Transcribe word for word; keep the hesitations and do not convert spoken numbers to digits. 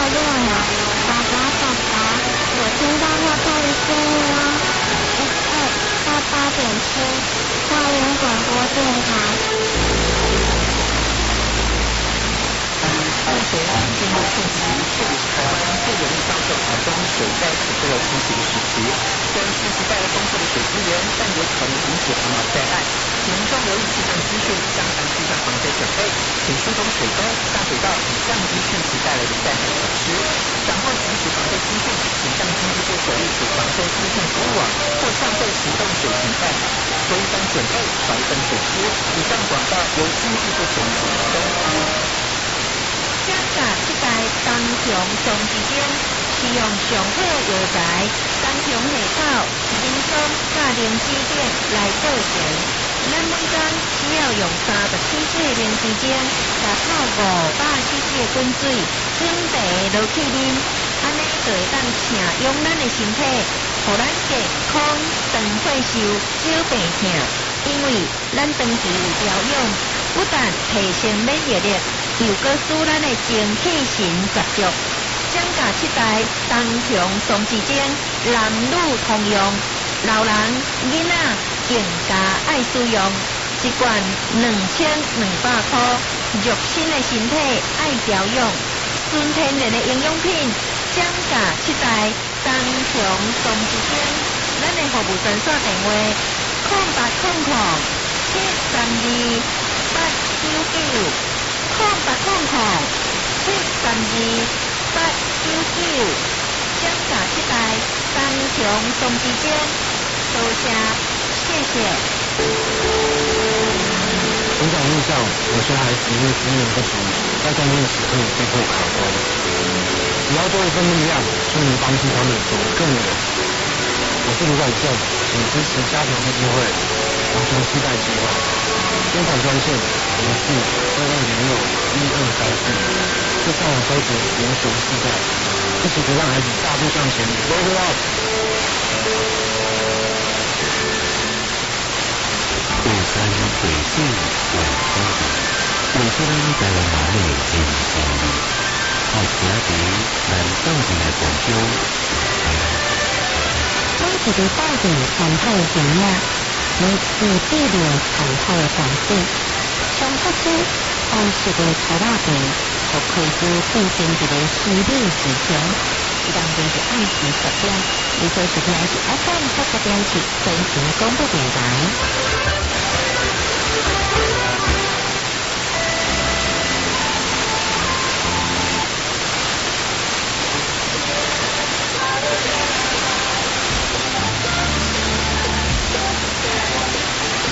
热呀！爸爸爸爸，我听到话筒的声音哦。F M 八八点七，花莲广播电台。 目前进入汛期，这里是台湾最容易遭受台风水灾土石流侵袭的时期。虽然市区带来丰富的水资源，但也可能引起洪涝灾害。请民众留意气象资讯，加强气象防灾准备，请疏通水沟、下水道以降低汛期带来的灾害损失。掌握及时防灾资讯，请向经济部所隶属防灾资讯服务网或上会行动水情站。多一分准备，少一分损失。以上广告由经济部所提供。 降价七代东雄双之间，使用上好药材东雄下口、人参、甲灵芝等来保存。咱每天只要用三十七支灵芝精，加泡五百 C C 的滚水，准茶落去啉，安尼就会当请用咱的身体，互咱健康、长岁寿、少病痛。因为咱长期有调养，不但提升免疫力，又搁使咱的精气神十足。降价七代东雄双之精，男女通用，老人、囡仔更加爱使用。一罐两千两百块，肉身的身体爱调养，纯天然的营养品。降价七代东雄双之精，咱的服务专线电话：空八空空七三二八九九，空八空空七三二八九九。降价七代东雄双之精，多谢，谢谢。 成长路上，有些孩子因为资源不足，在关键时刻被迫卡关。只要多一份力量，就能帮助他们走得更远。我是卢广仲，请支持家庭基金会儿童世代计划，捐款专线零四二二零六一二三四，或上网搜寻联雄世代，一起陪伴孩子大步向前。Roll it up！ 高山水水万花地，有些人在我脑内进行里，好奇阿弟咱到底来广州。每一个到底参透形影，每次记录参透环境，上发出当时的草拉地，和开始变成一个虚拟事情。时间就是暗时十点，你所收听的是 F M 八十点七，全球广播电台。